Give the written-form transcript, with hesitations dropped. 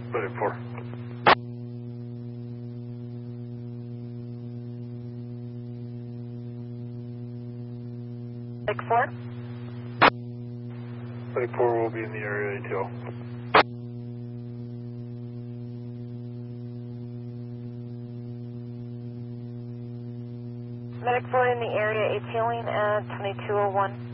Medic 4. Medic 4? Medic 4 will be in the area ATL. Medic 4 in the area, ATLing at 2201.